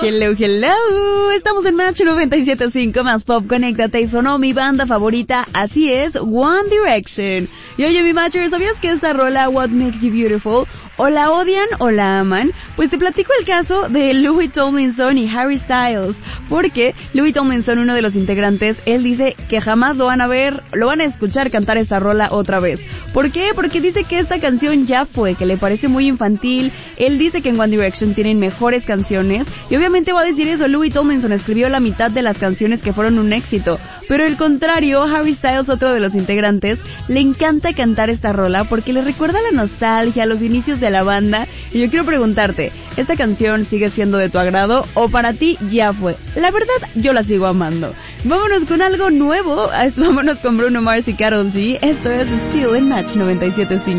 Hello, hello. Estamos en Match 97.5 más Pop. Conéctate y sonó mi banda favorita. Así es, One Direction. Y oye, mi Matcher, ¿sabías que esta rola, What Makes You Beautiful, o la odian o la aman? Pues te platico el caso de Louis Tomlinson y Harry Styles. Porque Louis Tomlinson, uno de los integrantes, él dice que jamás lo van a escuchar cantar esta rola otra vez. ¿Por qué? Porque dice que esta canción ya fue, que le parece muy infantil. Él dice que en One Direction tienen mejores canciones. Y obviamente va a decir eso, Louis Tomlinson escribió la mitad de las canciones que fueron un éxito. Pero al contrario, Harry Styles, otro de los integrantes, le encanta cantar esta rola porque le recuerda la nostalgia, los inicios de la banda. Y yo quiero preguntarte, ¿esta canción sigue siendo de tu agrado o para ti ya fue? La verdad, yo la sigo amando. Vámonos con algo nuevo, vámonos con Bruno Mars y Karol G. Esto es Still en Match 97.5.